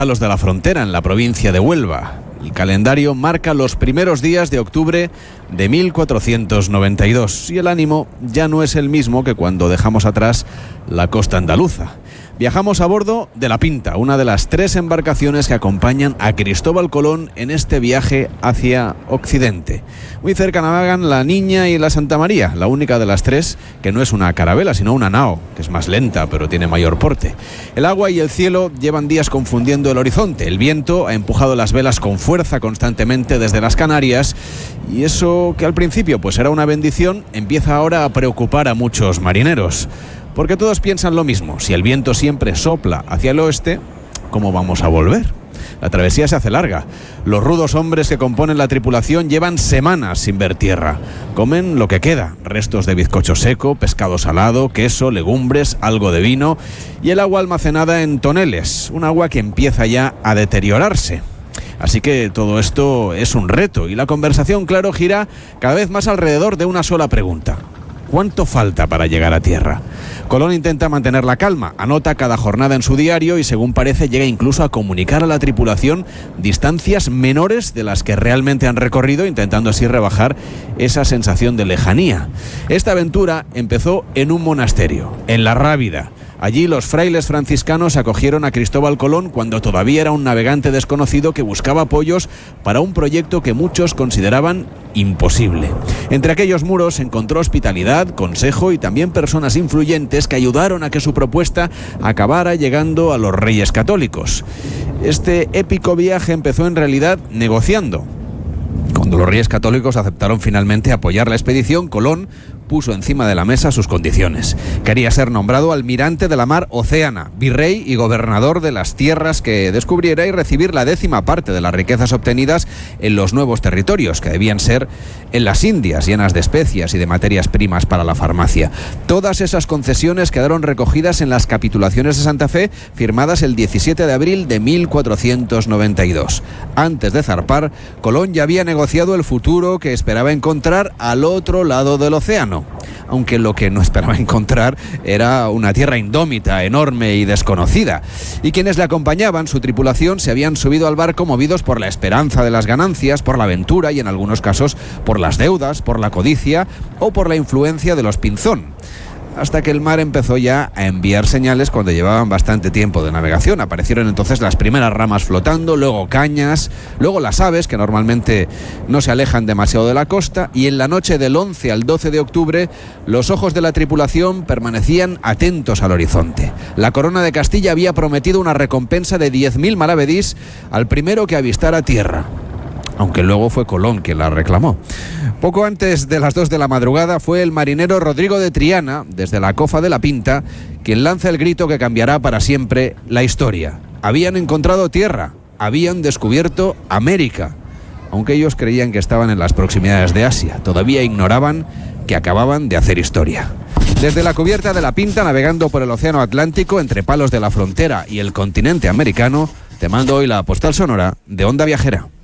Palos de la Frontera, en la provincia de Huelva. El calendario marca los primeros días de octubre de 1492 y el ánimo ya no es el mismo que cuando dejamos atrás la costa andaluza. Viajamos a bordo de la Pinta, una de las 3 embarcaciones que acompañan a Cristóbal Colón en este viaje hacia Occidente. Muy cerca navegan la Niña y la Santa María, la única de las 3 que no es una carabela, sino una nao, que es más lenta pero tiene mayor porte. El agua y el cielo llevan días confundiendo el horizonte. El viento ha empujado las velas con fuerza constantemente desde las Canarias y eso que al principio pues era una bendición, empieza ahora a preocupar a muchos marineros. Porque todos piensan lo mismo, si el viento siempre sopla hacia el oeste, ¿cómo vamos a volver? La travesía se hace larga. Los rudos hombres que componen la tripulación llevan semanas sin ver tierra. Comen lo que queda, restos de bizcocho seco, pescado salado, queso, legumbres, algo de vino y el agua almacenada en toneles, un agua que empieza ya a deteriorarse. Así que todo esto es un reto y la conversación, claro, gira cada vez más alrededor de una sola pregunta. ¿Cuánto falta para llegar a tierra? Colón intenta mantener la calma, anota cada jornada en su diario y según parece llega incluso a comunicar a la tripulación distancias menores de las que realmente han recorrido, intentando así rebajar esa sensación de lejanía. Esta aventura empezó en un monasterio, en La Rábida. Allí los frailes franciscanos acogieron a Cristóbal Colón cuando todavía era un navegante desconocido que buscaba apoyos para un proyecto que muchos consideraban imposible. Entre aquellos muros encontró hospitalidad, consejo y también personas influyentes que ayudaron a que su propuesta acabara llegando a los reyes católicos. Este épico viaje empezó en realidad negociando. Cuando los reyes católicos aceptaron finalmente apoyar la expedición, Colón puso encima de la mesa sus condiciones. Quería ser nombrado almirante de la mar Océana, virrey y gobernador de las tierras que descubriera y recibir la 10ª parte de las riquezas obtenidas en los nuevos territorios, que debían ser en las Indias, llenas de especias y de materias primas para la farmacia. Todas esas concesiones quedaron recogidas en las capitulaciones de Santa Fe, firmadas el 17 de abril de 1492. Antes de zarpar, Colón ya había negociado el futuro que esperaba encontrar al otro lado del océano. Aunque lo que no esperaba encontrar era una tierra indómita, enorme y desconocida. Y quienes le acompañaban, su tripulación, se habían subido al barco movidos por la esperanza de las ganancias, por la aventura y en algunos casos por las deudas, por la codicia o por la influencia de los Pinzón. Hasta que el mar empezó ya a enviar señales cuando llevaban bastante tiempo de navegación. Aparecieron entonces las primeras ramas flotando, luego cañas, luego las aves, que normalmente no se alejan demasiado de la costa, y en la noche del 11 al 12 de octubre los ojos de la tripulación permanecían atentos al horizonte. La corona de Castilla había prometido una recompensa de 10.000 maravedís al primero que avistara tierra, aunque luego fue Colón quien la reclamó. Poco antes de las 2 de la madrugada fue el marinero Rodrigo de Triana, desde la cofa de la Pinta, quien lanza el grito que cambiará para siempre la historia. Habían encontrado tierra, habían descubierto América, aunque ellos creían que estaban en las proximidades de Asia. Todavía ignoraban que acababan de hacer historia. Desde la cubierta de la Pinta, navegando por el océano Atlántico, entre Palos de la Frontera y el continente americano, te mando hoy la postal sonora de Onda Viajera.